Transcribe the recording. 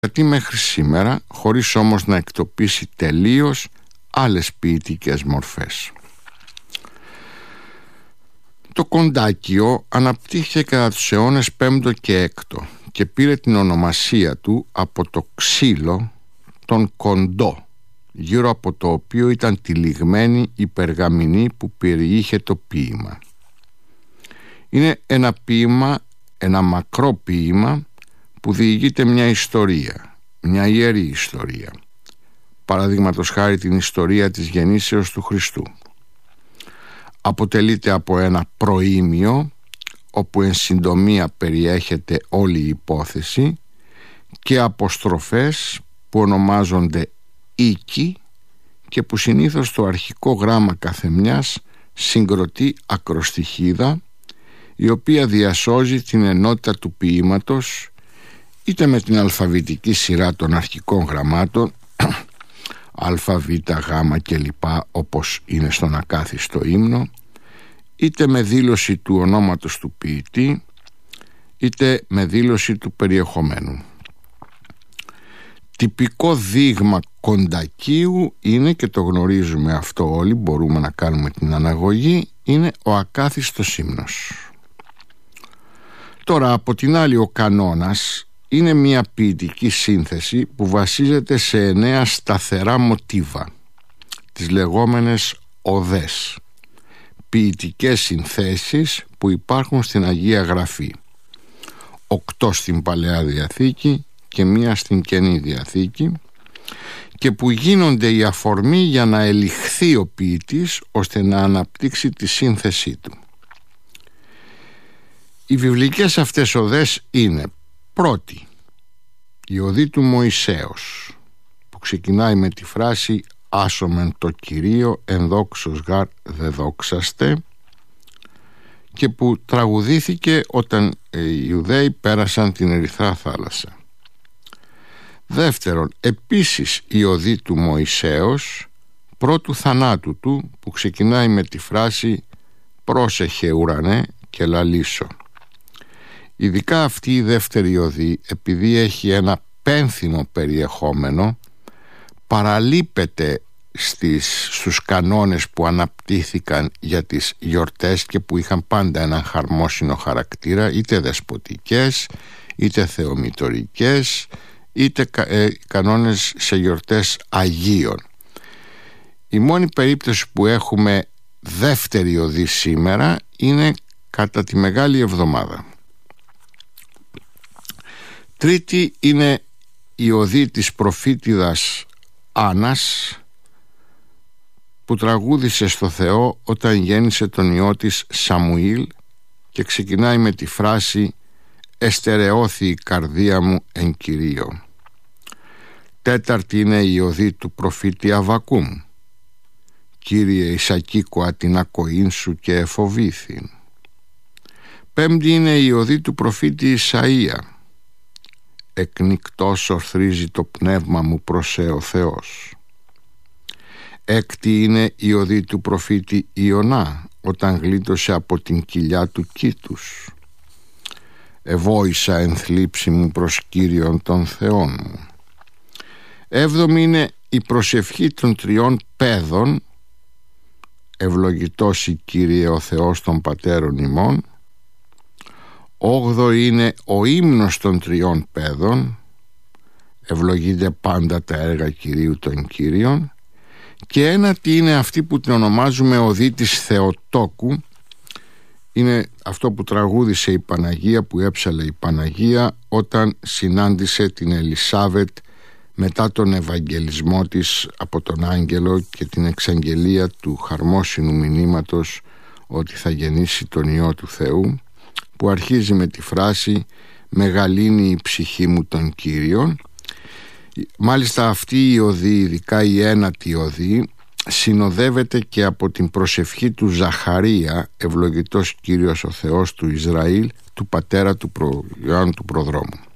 γιατί μέχρι σήμερα, χωρίς όμως να εκτοπίσει τελείως άλλες ποιητικές μορφές. Το κοντάκιο αναπτύχθηκε κατά τους αιώνες 5ο και 6ο και πήρε την ονομασία του από το ξύλο, τον κοντό, γύρω από το οποίο ήταν τυλιγμένη η περγαμηνή που περιείχε το ποίημα. Είναι ένα ποίημα, ένα μακρό ποίημα που διηγείται μια ιστορία, μια ιερή ιστορία. Παραδείγματος χάρη την ιστορία της γεννήσεως του Χριστού. Αποτελείται από ένα προήμιο όπου εν συντομία περιέχεται όλη η υπόθεση και αποστροφές που ονομάζονται οίκοι και που συνήθως το αρχικό γράμμα καθεμιάς συγκροτεί ακροστιχίδα, η οποία διασώζει την ενότητα του ποίηματος είτε με την αλφαβητική σειρά των αρχικών γραμμάτων α, β, γ και λοιπά, όπως είναι στον ακάθιστο ύμνο, είτε με δήλωση του ονόματος του ποιητή, είτε με δήλωση του περιεχομένου. Τυπικό δείγμα κοντακίου είναι, και το γνωρίζουμε αυτό όλοι, μπορούμε να κάνουμε την αναγωγή, είναι ο ακάθιστος ύμνος. Τώρα, από την άλλη, ο κανόνας είναι μια ποιητική σύνθεση που βασίζεται σε 9 σταθερά μοτίβα, τις λεγόμενες οδές, ποιητικές συνθέσεις που υπάρχουν στην Αγία Γραφή, 8 στην Παλαιά Διαθήκη και 1 στην Καινή Διαθήκη, και που γίνονται η αφορμή για να ελιχθεί ο ποιητής ώστε να αναπτύξει τη σύνθεσή του. Οι βιβλικές αυτές οδές είναι: πρώτη, η οδή του Μωυσέως, που ξεκινάει με τη φράση «Άσομεν το Κυρίο, ενδόξος γάρ δε δόξαστε», και που τραγουδήθηκε όταν οι Ιουδαίοι πέρασαν την Ερυθρά Θάλασσα. Δεύτερον, επίσης η οδή του Μωυσέως, πρώτου θανάτου του, που ξεκινάει με τη φράση «Πρόσεχε ουρανέ και λαλήσω». Ειδικά αυτή η δεύτερη οδή, επειδή έχει ένα πένθυμο περιεχόμενο, παραλείπεται στους κανόνες που αναπτύχθηκαν για τις γιορτές και που είχαν πάντα έναν χαρμόσυνο χαρακτήρα, είτε δεσποτικές, είτε θεομητορικές, είτε κανόνες σε γιορτές Αγίων. Η μόνη περίπτωση που έχουμε δεύτερη οδή σήμερα είναι κατά τη Μεγάλη Εβδομάδα. Τρίτη είναι η οδή της προφήτηδας Άννας, που τραγούδισε στο Θεό όταν γέννησε τον ιό της Σαμουήλ και ξεκινάει με τη φράση «Εστερεώθη η καρδία μου εν Κυρίω». Τέταρτη είναι η οδή του προφήτη Αββακούμ, «Κύριε εισακήκοα την ακοήν σου και εφοβήθην». Πέμπτη είναι η οδή του προφήτη Ισαΐα, «Εκνικτός ορθρίζει το πνεύμα μου προς ο Θεός». Έκτη είναι η οδή του προφήτη Ιωνά, όταν γλίτωσε από την κοιλιά του κήτους. «Εβόησα εν θλίψη μου προς Κύριον των Θεών μου». Έβδομη είναι η προσευχή των 3 παιδών, «Ευλογητός η Κύριε ο Θεός των πατέρων ημών». Όγδοη είναι ο ύμνος των 3 παιδών, «Ευλογείται πάντα τα έργα Κυρίου των Κύριων». Και ένατη είναι αυτή που την ονομάζουμε οδή της Θεοτόκου. Είναι αυτό που τραγούδισε η Παναγία, που έψαλε η Παναγία όταν συνάντησε την Ελισάβετ μετά τον Ευαγγελισμό της από τον Άγγελο και την εξαγγελία του χαρμόσυνου μηνύματος ότι θα γεννήσει τον Υιό του Θεού, που αρχίζει με τη φράση «Μεγαλύνει η ψυχή μου τον Κύριον». Μάλιστα αυτή η οδή, ειδικά η ένατη οδή, συνοδεύεται και από την προσευχή του Ζαχαρία, «Ευλογητός Κύριος ο Θεός του Ισραήλ», του πατέρα του Ιωάννου του Προδρόμου.